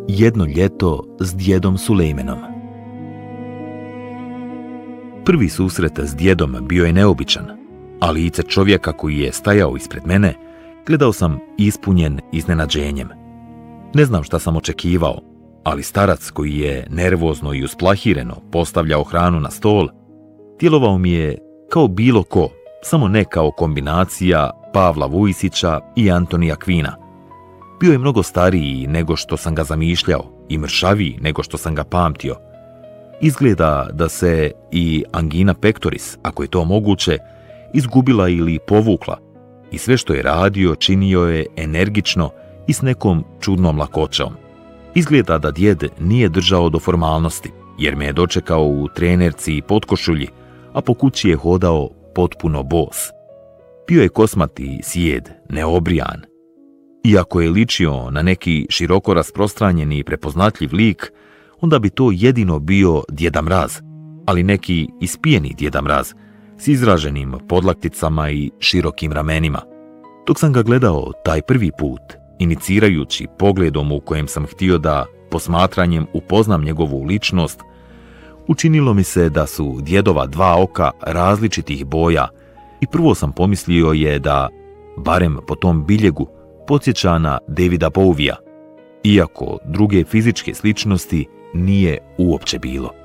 Jedno ljeto s djedom Sulejmenom. Prvi susret s djedom bio je neobičan, a lice čovjeka koji je stajao ispred mene gledao sam ispunjen iznenađenjem. Ne znam šta sam očekivao, ali starac koji je nervozno i usplahireno postavljao hranu na stol, djelovao mi je kao bilo ko, samo ne kao kombinacija Pavla Vujsića i Antonija Kvina. Bio je mnogo stariji nego što sam ga zamišljao i mršaviji nego što sam ga pamtio. Izgleda da se i angina pectoris, ako je to moguće, izgubila ili povukla i sve što je radio činio je energično i s nekom čudnom lakoćom. Izgleda da djed nije držao do formalnosti, jer me je dočekao u trenerci i potkošulji, a po kući je hodao potpuno bos. Bio je kosmati sjed, neobrijan. Iako je ličio na neki široko rasprostranjeni i prepoznatljiv lik, onda bi to jedino bio Djeda Mraz, ali neki ispijeni Djeda Mraz, s izraženim podlakticama i širokim ramenima. Dok sam ga gledao taj prvi put, inicirajući pogledom u kojem sam htio da posmatranjem upoznam njegovu ličnost, učinilo mi se da su djedova dva oka različitih boja i prvo sam pomislio je da, barem po tom biljegu, podsjeća na Davida Bowija, iako druge fizičke sličnosti nije uopće bilo.